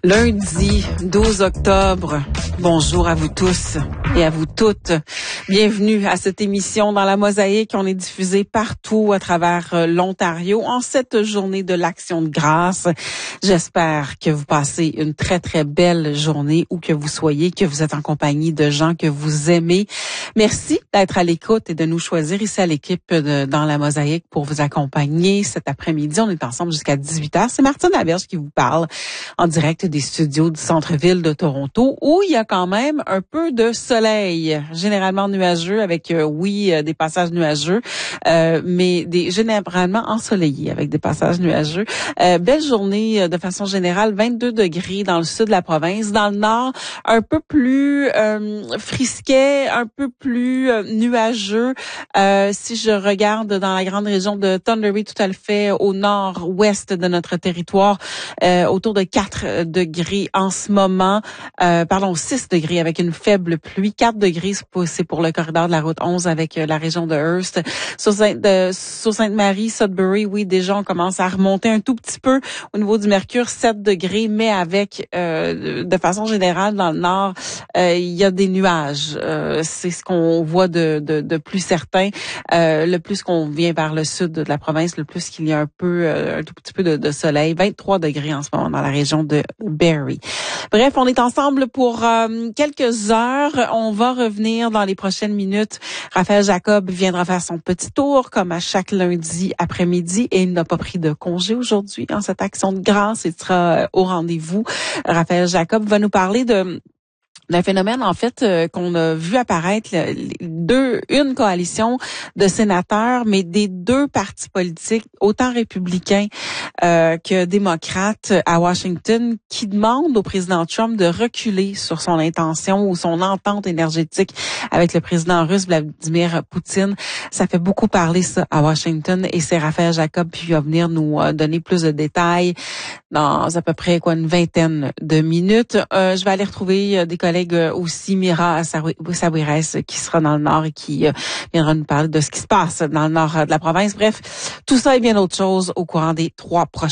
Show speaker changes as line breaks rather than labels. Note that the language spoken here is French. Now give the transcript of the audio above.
Lundi 12 octobre. Bonjour à vous tous et à vous toutes. Bienvenue à cette émission dans la Mosaïque. On est diffusé partout à travers l'Ontario en cette journée de l'Action de grâce. J'espère que vous passez une très, très belle journée où que vous soyez, que vous êtes en compagnie de gens que vous aimez. Merci d'être à l'écoute et de nous choisir ici à l'équipe dans la Mosaïque pour vous accompagner cet après-midi. On est ensemble jusqu'à 18h. C'est Martine Laberge qui vous parle en direct des studios du centre-ville de Toronto où il y a quand même un peu de soleil, généralement nuageux avec, des passages nuageux, mais généralement ensoleillés avec des passages nuageux. Belle journée de façon générale, 22 degrés dans le sud de la province. Dans le nord, un peu plus frisquet, un peu plus nuageux. Si je regarde dans la grande région de Thunder Bay, tout à fait au nord-ouest de notre territoire, autour de 4 degrés en ce moment. 6 degrés avec une faible pluie. 4 degrés, c'est pour le corridor de la route 11 avec la région de Hearst. Sur Sainte-Marie, Sudbury, oui, déjà, on commence à remonter un tout petit peu au niveau du mercure, 7 degrés, mais avec, de façon générale, dans le nord, il y a des nuages. C'est ce qu'on voit de plus certain. Le plus qu'on vient vers le sud de la province, le plus qu'il y a un tout petit peu de soleil. 23 degrés en ce moment dans la région de Barrie. Bref, on est ensemble pour quelques heures. On va revenir dans les prochaines minutes. Raphaël Jacob viendra faire son petit tour comme à chaque lundi après-midi et il n'a pas pris de congé aujourd'hui dans cette action de grâce. Il sera au rendez-vous. Raphaël Jacob va nous parler d'un phénomène, en fait, qu'on a vu apparaître, une coalition de sénateurs, mais des deux partis politiques, autant républicains que démocrates à Washington, qui demandent au président Trump de reculer sur son intention ou son entente énergétique avec le président russe Vladimir Poutine. Ça fait beaucoup parler, ça, à Washington, et c'est Raphaël Jacob qui va venir nous donner plus de détails dans à peu près une vingtaine de minutes. Je vais aller retrouver des collègues aussi, Mira Sawiris, qui sera dans le Nord et qui viendra nous parler de ce qui se passe dans le Nord de la province. Bref, tout ça et bien d'autres choses au courant des 3 prochains